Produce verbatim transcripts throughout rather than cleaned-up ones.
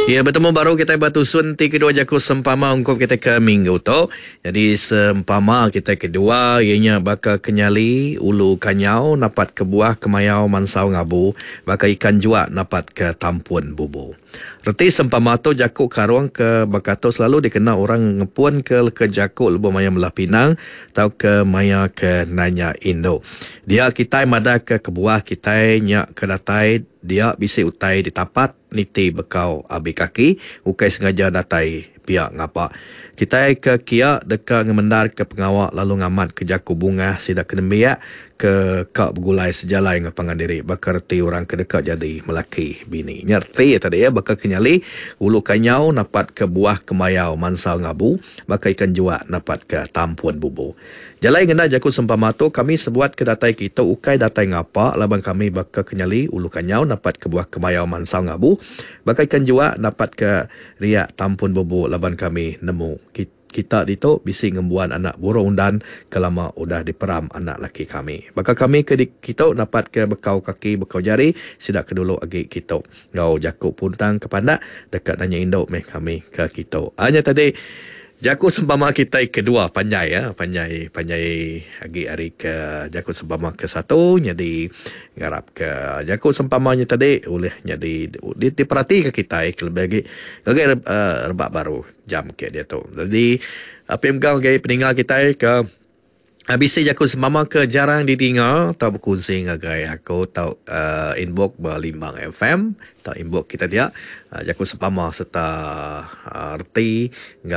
Ya, bertemu baru kita batu sunti kedua jaku sempama ungkup kita ke minggu tu. Jadi sempama kita kedua ianya bakal kenyali ulu kanyau napat ke buah kemayau mansau ngabu, bakal ikan jua napat ke tampun bubu. Reti sempama tu jakuk karuang ke bakato selalu dikenal orang ngepuan ke ke jakuk lebu maya Melah Pinang atau ke maya ke Nanya Indo. Dia kita mada ke kebuah kita nyak ke datai dia bisi utai ditapat niti bekau abi kaki ukai sengaja datai pihak ngapa. Kita ke kia deka ngemendar ke pengawak lalu ngamat ke jaku bunga sidak kenembiak ke kak bergulai sejalai ngapangan diri bakal reti orang kedekat jadi melaki bini. Nyerti ya tadi ya bakal kenyali ulu kanyau napat ke buah kemayau mansau ngabu bakal ikan jua napat ke tampun bubu. Jalai ngena jaku sempama tu kami sebuat ke datai kita ukai datai ngapa labang kami bakal kenyali ulu kanyau napat ke buah kemayau mansau ngabu bakal ikan jua napat ke riak tampun bubu labang kami nemu kita dito bisi ngembuan anak burung undan kelama udah diperam anak laki kami. Bakal kami ke di kita napat ke bekau kaki bekau jari sidak kedulu agi kita. Ngau jakuk puntang kepandak dekat Nanya Indo meh kami ke kita. Hanya tadi jaku sempama kita kedua panjai ya, panjai panjai agi hari ke jaku sempama ke satu jadi ngarap ke jaku sempamanya tadi oleh jadi di, diperhati ke kita ke lebih lagi lagi uh, rebak baru jam ke dia tu. Jadi apa yang kau gaya peninggal kita ke habis jaku sempama ke jarang didengar tau berkongsi dengan gaya aku tau uh, inbox berlimbang F M tau inbox kita dia uh, jaku sempama serta uh, reti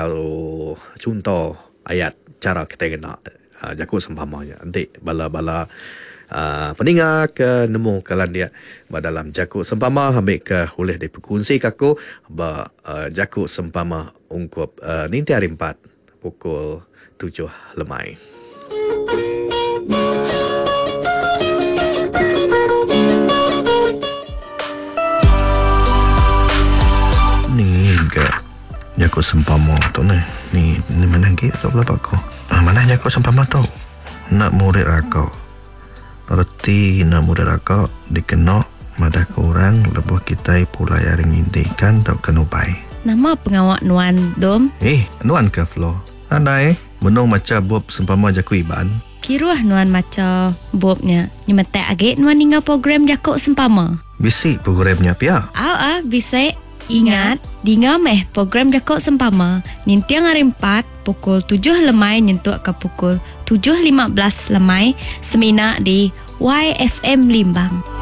ngau contoh ayat cara kita kena uh, jaku sempamanya nanti bala-bala uh, peningat ke nemu kalan dia dalam jaku sempama ambil ke boleh diperkongsi ke aku ba uh, jaku sempama ungkup uh, ninti hari empat pukul tujuh lemai. Ni ke jaku sempama tu ni. Ni ni mana ke tak berapa kau. Ah mana jaku sempama tu? Nak murid rakau. Berarti nak murid rakau dikenal madah korang lebuh kita pula yaring indikan tak kenupai. Nama pengawak Nuan Dom? Eh, Nuan ke Flo? Andai menung macam bob sempama jaku iban. Kiruah Nuan macam bobnya. Ni mata agak Nuan tinggal program jakuk sempama. Bisik programnya pia. Aw ah bisik. Ingat, dengar meh program jakuk sempama. Nintiang hari empat pukul tujuh lemai nyentuk ke pukul tujuh lima belas lemai semina di Y F M Limbang.